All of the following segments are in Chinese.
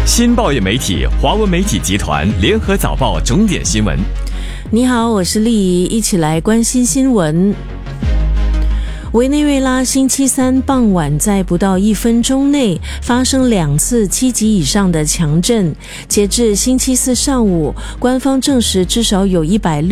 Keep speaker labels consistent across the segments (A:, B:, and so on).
A: 新报业媒体华文媒体集团联合早报重点新闻。
B: 你好，我是丽仪，一起来关心新闻。委内瑞拉星期三傍晚在不到1分钟内发生2次7级以上的强震，截至星期四上午，官方证实至少有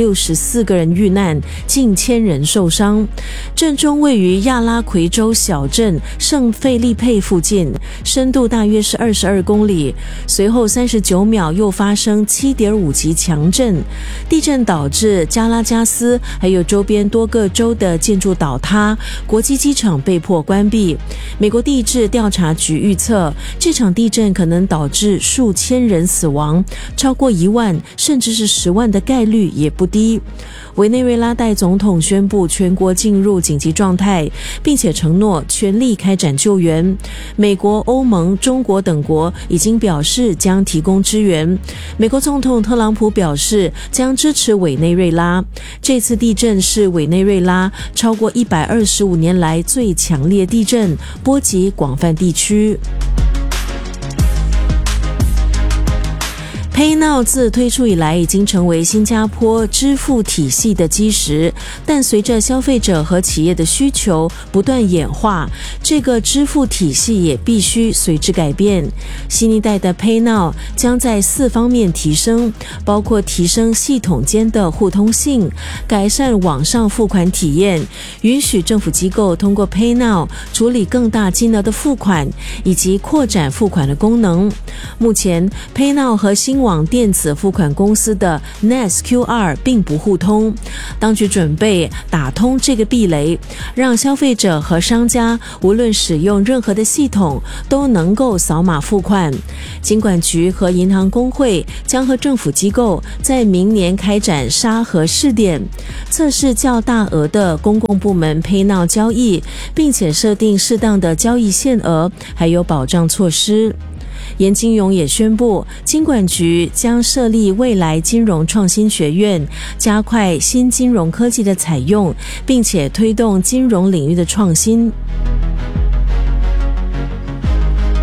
B: 164个人遇难，近1000人受伤。震中位于亚拉奎州小镇圣费利佩附近，深度大约是22公里。随后39秒又发生7.5级强震，地震导致加拉加斯还有周边多个州的建筑倒塌，国际机场被迫关闭。美国地质调查局预测，这场地震可能导致数千人死亡，超过1万甚至是10万的概率也不低。委内瑞拉代总统宣布全国进入紧急状态，并且承诺全力开展救援。美国、欧盟、中国等国已经表示将提供支援。美国总统特朗普表示将支持委内瑞拉。这次地震是委内瑞拉超过125年来最强烈地震，波及广泛地区。PayNow 自推出以来已经成为新加坡支付体系的基石，但随着消费者和企业的需求不断演化，这个支付体系也必须随之改变。新一代的 PayNow 将在4方面提升，包括提升系统间的互通性，改善网上付款体验，允许政府机构通过 PayNow 处理更大金额的付款，以及扩展付款的功能。目前 PayNow 和新网电子付款公司的 NETS-QR 并不互通，当局准备打通这个壁垒，让消费者和商家无论使用任何的系统都能够扫码付款。金管局和银行公会将和政府机构在明年开展沙盒试点，测试较大额的公共部门 PayNow 交易，并且设定适当的交易限额，还有保障措施。严金勇也宣布，金管局将设立未来金融创新学院，加快新金融科技的采用，并且推动金融领域的创新。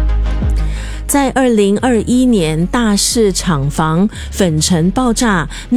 B: 在2021年大肆厂房粉尘爆炸